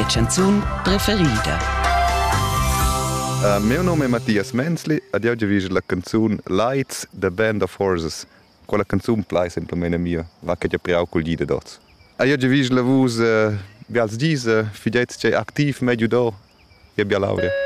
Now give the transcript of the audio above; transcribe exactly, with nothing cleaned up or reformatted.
mia canzun preferida. Uh, meu nome è Mattias Menzli ed oggi vi la canzun Lights, The Band of Horses. Quella canzun plai semplicemente mia, va che già priau col gli dots. E oggi vi la vus, uh, vi als dis, uh, fideți ce activ medio do, e bia laurea.